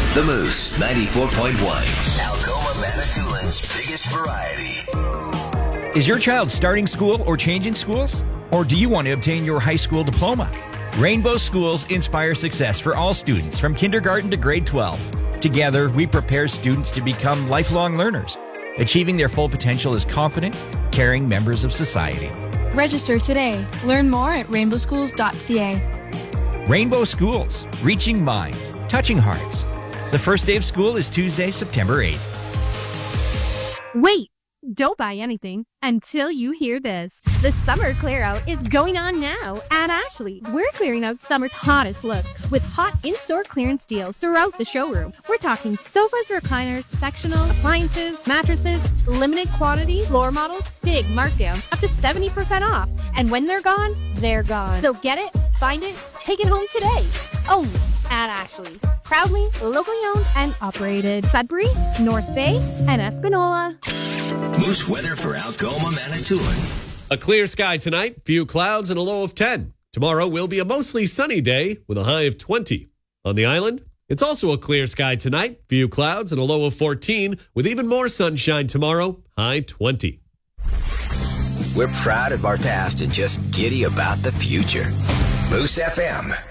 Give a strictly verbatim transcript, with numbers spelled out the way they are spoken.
The Moose, ninety-four point one. Algoma, Manitoulин's biggest variety. Is your child starting school or changing schools? Or do you want to obtain your high school diploma? Rainbow Schools inspire success for all students from kindergarten to grade twelve. Together, we prepare students to become lifelong learners, achieving their full potential as confident, caring members of society. Register today. Learn more at rainbow schools dot c a. Rainbow Schools, reaching minds, touching hearts. The first day of school is Tuesday, September eighth. Wait, don't buy anything until you hear this. The summer clear out is going on now at Ashley. We're clearing out summer's hottest looks with hot in-store clearance deals throughout the showroom. We're talking sofas, recliners, sectionals, appliances, mattresses, limited quantity, floor models, big markdowns, up to seventy percent off. And when they're gone, they're gone. So get it, find it, take it home today. Only at Ashley. Proudly locally owned and operated. Sudbury, North Bay, and Espanola. Moose weather for Algoma, Manitoulin. A clear sky tonight, few clouds and a low of ten. Tomorrow will be a mostly sunny day with a high of twenty. On the island, it's also a clear sky tonight, few clouds and a low of fourteen, with even more sunshine tomorrow, high twenty. We're proud of our past and just giddy about the future. Moose F M.